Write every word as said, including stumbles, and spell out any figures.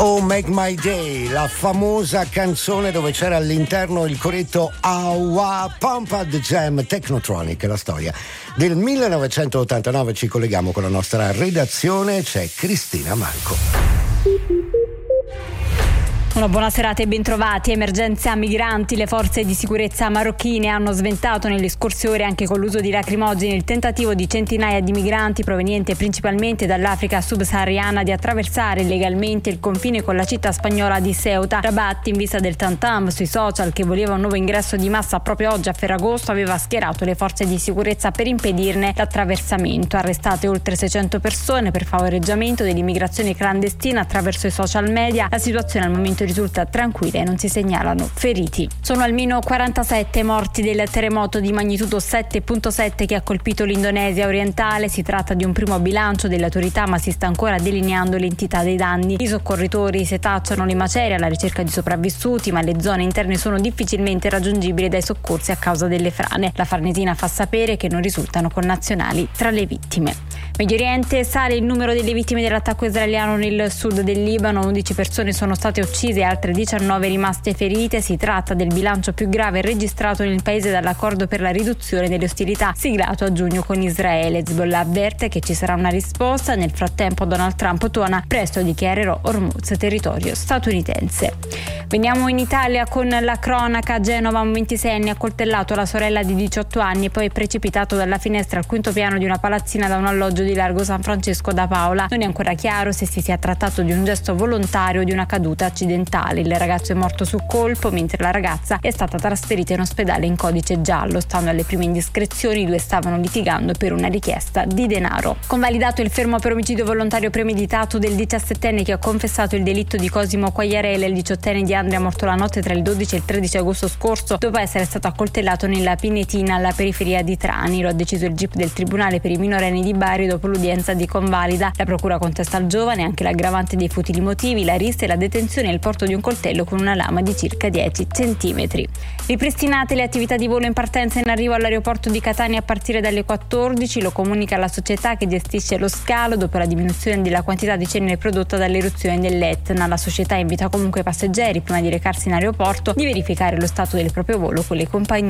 Oh Make My Day, la famosa canzone dove c'era all'interno il corretto Awa Pumped Jam Technotronic, la storia del millenovecentottantanove. Ci colleghiamo con la nostra redazione, c'è Cristina Manco. Una buona serata e bentrovati. Emergenza migranti. Le forze di sicurezza marocchine hanno sventato nelle scorse ore, anche con l'uso di lacrimogeni, il tentativo di centinaia di migranti provenienti principalmente dall'Africa subsahariana di attraversare illegalmente il confine con la città spagnola di Ceuta. Rabat, in vista del tantam sui social che voleva un nuovo ingresso di massa proprio oggi a Ferragosto, aveva schierato le forze di sicurezza per impedirne l'attraversamento. Arrestate oltre seicento persone per favoreggiamento dell'immigrazione clandestina attraverso i social media. La situazione al momento risulta tranquilla e non si segnalano feriti. Sono almeno quarantasette morti del terremoto di magnitudo sette virgola sette che ha colpito l'Indonesia orientale. Si tratta di un primo bilancio delle autorità, ma si sta ancora delineando l'entità dei danni. I soccorritori setacciano le macerie alla ricerca di sopravvissuti, ma le zone interne sono difficilmente raggiungibili dai soccorsi a causa delle frane. La Farnesina fa sapere che non risultano connazionali tra le vittime. Medio Oriente: sale il numero delle vittime dell'attacco israeliano nel sud del Libano. undici persone sono state uccise e altre diciannove rimaste ferite. Si tratta del bilancio più grave registrato nel paese dall'accordo per la riduzione delle ostilità siglato a giugno con Israele. Hezbollah avverte che ci sarà una risposta. Nel frattempo Donald Trump tuona: presto dichiarerò Hormuz territorio statunitense. Veniamo in Italia con la cronaca. A Genova un ventiseienne ha accoltellato la sorella di diciotto anni e poi è precipitato dalla finestra al quinto piano di una palazzina da un alloggio di largo San Francesco da Paola. Non è ancora chiaro se si sia trattato di un gesto volontario o di una caduta accidentale. Il ragazzo è morto sul colpo, mentre la ragazza è stata trasferita in ospedale in codice giallo. Stando alle prime indiscrezioni, i due stavano litigando per una richiesta di denaro. Convalidato il fermo per omicidio volontario premeditato del diciassettenne che ha confessato il delitto di Cosimo Quagliarella. Il diciottenne di Andria è morto la notte tra il dodici e il tredici agosto scorso dopo essere stato accoltellato nella Pinetina alla periferia di Trani. Lo ha deciso il G I P del Tribunale per i minorenni di Bari dopo l'udienza di convalida. La procura contesta al giovane anche l'aggravante dei futili motivi, la rissa e la detenzione e il porto di un coltello con una lama di circa dieci centimetri. Ripristinate le attività di volo in partenza e in arrivo all'aeroporto di Catania a partire dalle quattordici. Lo comunica la società che gestisce lo scalo dopo la diminuzione della quantità di cenere prodotta dall'eruzione dell'Etna. La società invita comunque i passeggeri, prima di recarsi in aeroporto, di verificare lo stato del proprio volo con le compagnie